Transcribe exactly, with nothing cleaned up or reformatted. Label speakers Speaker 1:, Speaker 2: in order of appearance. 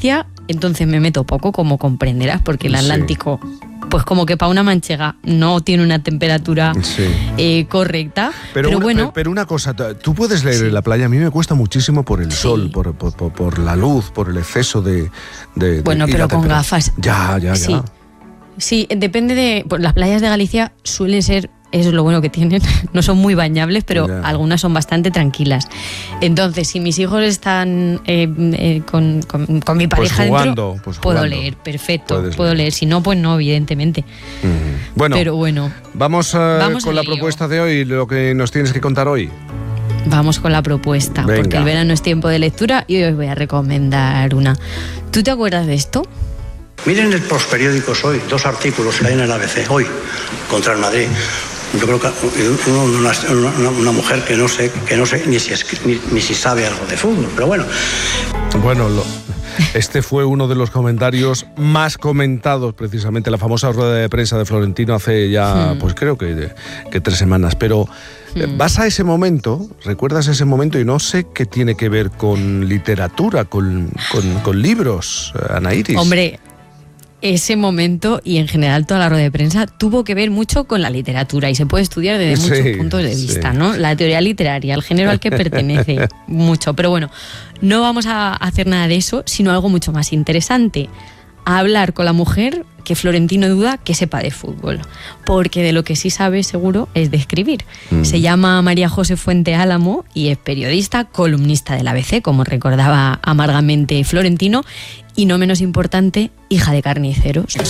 Speaker 1: Galicia, entonces me meto poco, como comprenderás, porque el Atlántico, sí. pues como que para una manchega no tiene una temperatura sí. eh, correcta.
Speaker 2: Pero,
Speaker 1: pero
Speaker 2: una,
Speaker 1: bueno.
Speaker 2: Pero una cosa, tú puedes leer sí. en la playa, a mí me cuesta muchísimo por el sí. sol, por, por, por, por la luz, por el exceso de... de
Speaker 1: bueno,
Speaker 2: de,
Speaker 1: pero con gafas.
Speaker 2: Ya, ya, ya.
Speaker 1: Sí, sí depende de... Pues las playas de Galicia suelen ser... Eso es lo bueno que tienen, no son muy bañables, pero yeah. algunas son bastante tranquilas. Entonces, si mis hijos están eh, eh, con, con, con mi pareja
Speaker 2: pues jugando,
Speaker 1: dentro,
Speaker 2: pues
Speaker 1: puedo
Speaker 2: jugando.
Speaker 1: leer, perfecto,
Speaker 2: Puedes
Speaker 1: puedo
Speaker 2: leer.
Speaker 1: leer. Si no, pues no, evidentemente.
Speaker 2: Mm. Bueno,
Speaker 1: pero bueno,
Speaker 2: vamos, uh,
Speaker 1: vamos
Speaker 2: con la
Speaker 1: lío.
Speaker 2: propuesta de hoy, lo que nos tienes que contar hoy.
Speaker 1: Vamos con la propuesta,
Speaker 2: Venga.
Speaker 1: porque el verano es tiempo de lectura y hoy os voy a recomendar una. ¿Tú te acuerdas de esto?
Speaker 3: Miren el posperiódicos hoy, dos artículos que hay en el A B C, hoy, contra el Madrid. Yo creo que una, una, una mujer que no sé, que no sé ni si, ni, ni si sabe algo de fútbol, pero bueno.
Speaker 2: Bueno, lo, este fue uno de los comentarios más comentados, precisamente, la famosa rueda de prensa de Florentino hace ya, hmm. pues creo que, que tres semanas. Pero hmm. vas a ese momento, recuerdas ese momento y no sé qué tiene que ver con literatura, con, con, con libros, Ana Iris.
Speaker 1: Hombre, ese momento y en general toda la rueda de prensa tuvo que ver mucho con la literatura y se puede estudiar desde
Speaker 2: sí,
Speaker 1: muchos puntos de vista,
Speaker 2: sí.
Speaker 1: ¿no? La teoría literaria, el género al que pertenece, mucho. Pero bueno, no vamos a hacer nada de eso, sino algo mucho más interesante. A hablar con la mujer que Florentino duda que sepa de fútbol, porque de lo que sí sabe seguro es de escribir. Mm. Se llama María José Fuente Álamo y es periodista, columnista del A B C, como recordaba amargamente Florentino, y no menos importante, hija de carniceros.